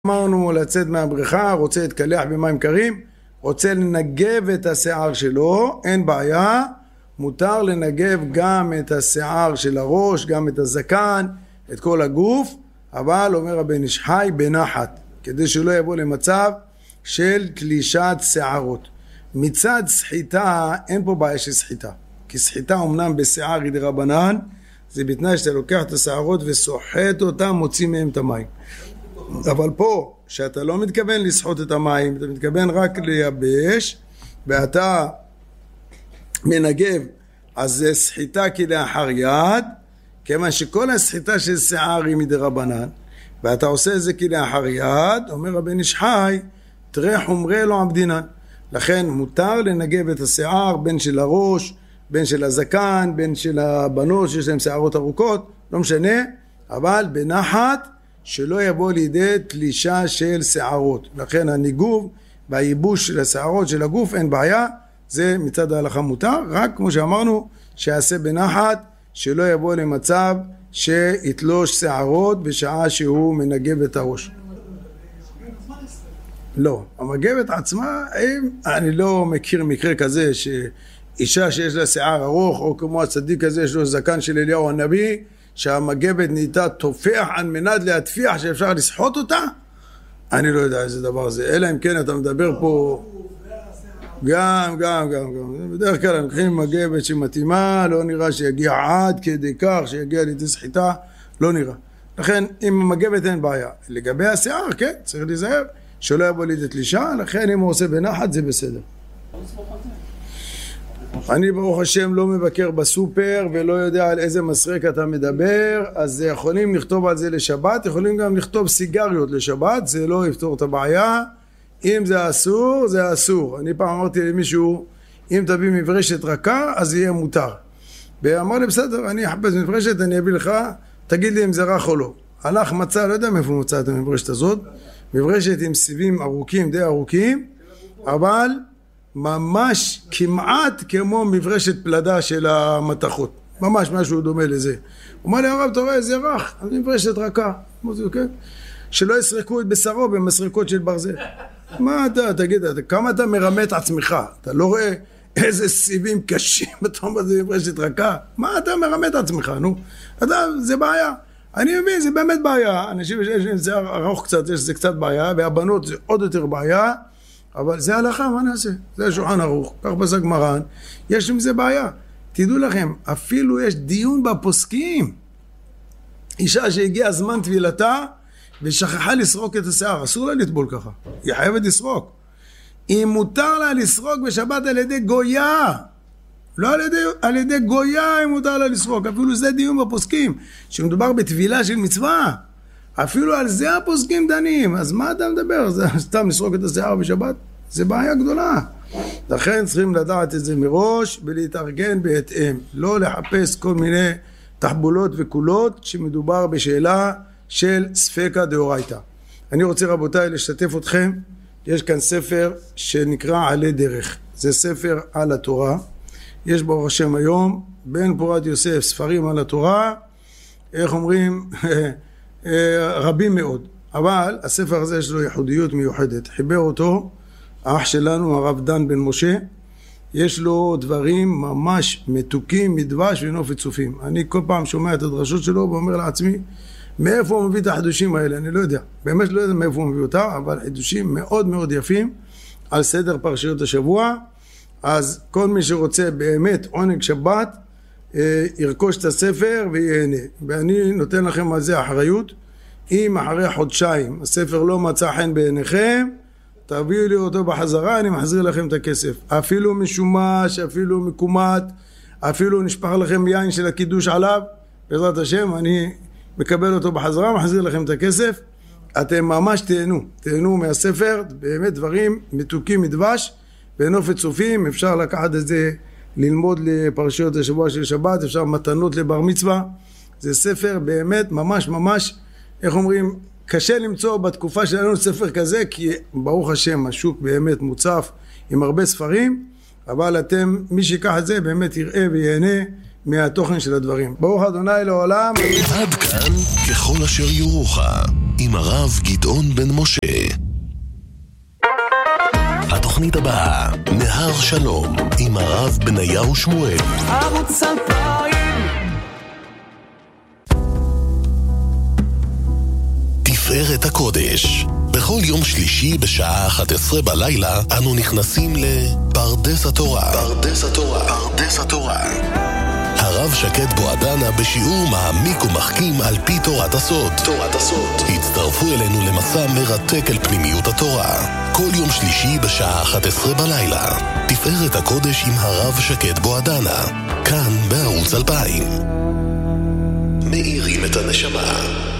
אמרנו לצאת מהבריכה, רוצה להתקלח במים קרים, רוצה לנגב את השיער שלו, אין בעיה, מותר לנגב גם את השיער של הראש, גם את הזקן, את כל הגוף, אבל אומר הבן איש חי בנחת, כדי שלא יבוא למצב של תלישת שערות. מצד סחיטה, אין פה בעיה של סחיטה, כי סחיטה אמנם בשיער היא דרבנן, זה בתנאי שאתה לוקח את השערות וסוחט אותם, מוציא מהם את המים. אבל פה, שאתה לא מתכוון לסחוט את המים, אתה מתכוון רק לייבש, ואתה מנגב, אז זה סחיטה כלאחר יד, כיוון שכל הסחיטה של שיער היא מדרבנן, ואתה עושה את זה כלאחר יד, אומר הבן איש חי, תראה חומרי לא עבדינן. לכן מותר לנגב את השיער, בין של הראש, בין של הזקן, בין של הבנות שיש להם שיערות ארוכות, לא משנה, אבל בנחת, שלא יבוא לידי תלישה של שערות. לכן הניגוב והייבוש של השערות של הגוף אין בעיה, זה מצד ההלכה מותר, רק כמו שאמרנו שיעשה בנחת, שלא יבוא למצב שיתלוש שערות בשעה שהוא מנגב את הראש. לא, המגבת עצמה, אני לא מכיר מקרה כזה שאישה שיש לה שיער ארוך, או כמו הצדיק הזה יש לו זקן של אליהו הנביא, שהמגבת נהייתה תופח על מנת להטפיח שאפשר לסחוט אותה? אני לא יודע איזה דבר זה, אלא אם כן אתה מדבר פה גם בדרך כלל לוקחים מגבת שמתאימה, לא נראה שיגיע עד כדי כך שיגיע לידי סחיטה, לא נראה. לכן אם המגבת אין בעיה, לגבי השיער כן, צריך להיזהר שלא יבוא לידי תלישה, לכן אם הוא עושה בנחת זה בסדר. אני ברוך השם לא מבקר בסופר ולא יודע על איזה מסרק אתה מדבר, אז יכולים לכתוב על זה לשבת, יכולים גם לכתוב סיגריות לשבת, זה לא יפתור את הבעיה. אם זה אסור, זה אסור. אני פעם אמרתי למישהו, אם תביא מברשת רכה, אז יהיה מותר. ואמר לי בסדר, אני אחפש מברשת, אני אביא לך, תגיד לי אם זה רך או לא. הלך מצא, לא יודע מאיפה מצא את המברשת הזאת, מברשת עם סיבים ארוכים, די ארוכים, אבל ממש כמעט כמו מברשת פלדה של המתכות, ממש משהו דומה לזה. הוא אמר לי הרב, אתה רואה זה רך, אני מברשת רכה, כן? שלא יסרקו את בשרו במסרקות של ברזל. מה אתה, תגיד, כמה אתה מרמה את עצמך? אתה לא רואה איזה סיבים קשים בתום הזה מברשת רכה? מה אתה מרמה את עצמך, נו? זה בעיה. אני מבין, זה באמת בעיה. אנשים שיש להם זה ארוך קצת, יש זה קצת בעיה, והבנות זה עוד יותר בעיה, אבל זה הלכה, מה נעשה? זה שולחן ערוך, כך פסק מרן, יש עם זה בעיה. תדעו לכם, אפילו יש דיון בפוסקים. אישה שהגיעה זמן טבילתה, ושכחה לסרוק את השיער, אסור לה לטבול ככה, היא חייבת לסרוק. אם מותר לה לסרוק בשבת על ידי גויה, לא על ידי גויה אם מותר לה לסרוק, אפילו זה דיון בפוסקים, שמדובר בטבילה של מצווה, אפילו על זה הפוסקים דנים, אז מה אתה מדבר? זה סתם לסרוק את השיער בשבת? זה בעיה גדולה. לכן צריכים לדעת את זה מראש ולהתארגן בהתאם, לא לחפש כל מיני תחבולות וקולות שמדובר בשאלה של ספקה דאורייתא. אני רוצה רבותיי לשתף אתכם, יש כאן ספר שנקרא עלי דרך, זה ספר על התורה, יש ברוך השם היום בן פורת יוסף ספרים על התורה, איך אומרים, רבים מאוד, אבל הספר הזה יש לו ייחודיות מיוחדת, חיבר אותו האח שלנו הרב דן בן משה, יש לו דברים ממש מתוקים מדבש ונופת צופים. אני כל פעם שומע את הדרשות שלו ואומר לעצמי, מאיפה הוא מביא את החידושים האלה? אני לא יודע, באמת לא יודע מאיפה הוא מביא אותם, אבל חידושים מאוד מאוד יפים על סדר פרשיות השבוע. אז כל מי שרוצה באמת עונג שבת, ירכוש את הספר ויהנה. ואני נותן לכם על זה אחריות, אם אחרי חודשיים הספר לא מצא חן בעיניכם, תביאו לי אותו בחזרה, אני מחזיר לכם את הכסף. אפילו משומש, אפילו מקומט, אפילו נשפך לכם יין של הקידוש עליו, בעזרת השם אני מקבל אותו בחזרה, מחזיר לכם את הכסף. אתם ממש תהנו מהספר, באמת דברים מתוקים מדבש, ונופת צופים, אפשר לקחת את זה, ללמוד לפרשיות השבוע של שבת, אפשר מתנות לבר מצווה. זה ספר באמת ממש, איך אומרים, קשה למצוא בתקופה שלנו ספר כזה, כי ברוך השם השוק באמת מוצף עם הרבה ספרים, אבל אתם, מי שיקח את זה באמת יראה ויהנה מהתוכן של הדברים. ברוך ה' לעולם. עד כאן ככל אשר יורוך. עם הרב גדעון בן משה. התוכנית הבאה, נהר שלום, עם הרב בניהו שמואל. ערוץ 2000. תפארת הקודש. בכל יום שלישי בשעה 11 בלילה אנו נכנסים לפרדס התורה. פרדס התורה. פרדס התורה. הרב שקד בועדנה בשיעור מעמיק ומחכים על פי תורת הסוד. תורת הסוד. הצטרפו אלינו למסע מרתק אל פנימיות התורה. כל יום שלישי בשעה 11 בלילה. תפארת הקודש עם הרב שקד בועדנה. כאן בערוץ 2000. מאירים את הנשמה.